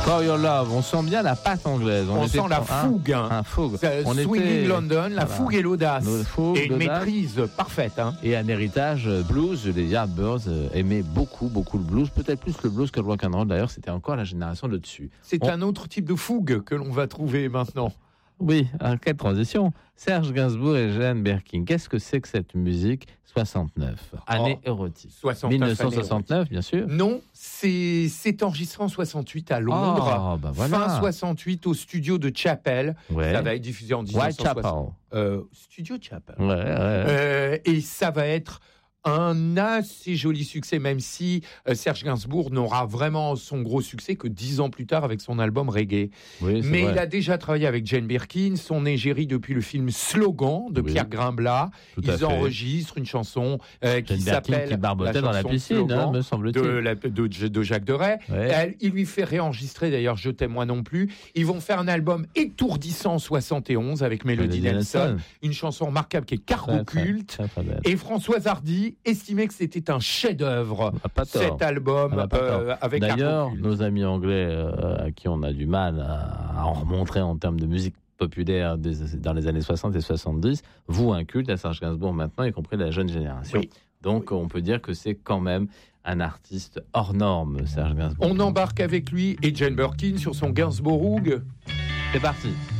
For Your Love, on sent bien la patte anglaise. On sent la fougue. Un fougue. Swinging London, la fougue et l'audace. Et une maîtrise parfaite. Et un héritage blues. Les Yardbirds aimaient beaucoup le blues. Peut-être plus le blues que le rock'n'roll. D'ailleurs, c'était encore la génération de dessus. C'est un autre type de fougue que l'on va trouver maintenant. Oui, quelle transition. Serge Gainsbourg et Jeanne Birkin. Qu'est-ce que c'est que cette musique 69, année érotique. 1969, bien sûr. Non, c'est enregistré en 68 à Londres. Fin 68 au studio de Chapel. Ouais. Ça va être diffusé en 1960. Studio Chapel. Ouais. Et ça va être un assez joli succès, même si Serge Gainsbourg n'aura vraiment son gros succès que 10 ans plus tard avec son album Reggae. Oui, mais il a déjà travaillé avec Jane Birkin, son égérie depuis le film Slogan de Pierre Grimblat. Ils enregistrent une chanson qui s'appelle qui barbotait dans la piscine, me semble-t-il. De Jacques Deray. Ouais. Il lui fait réenregistrer d'ailleurs Je t'aime moi non plus. Ils vont faire un album étourdissant 71 avec Melody Nelson, une chanson remarquable qui est cargo culte. Et Françoise Hardy estimait que c'était un chef-d'œuvre, cet album avec D'ailleurs, nos amis anglais à qui on a du mal à en remontrer en termes de musique populaire dans les années 60 et 70, vouent un culte à Serge Gainsbourg maintenant, y compris la jeune génération. Oui. Donc on peut dire que c'est quand même un artiste hors norme, Serge Gainsbourg. On embarque avec lui et Jane Birkin sur son Gainsbourg. C'est parti.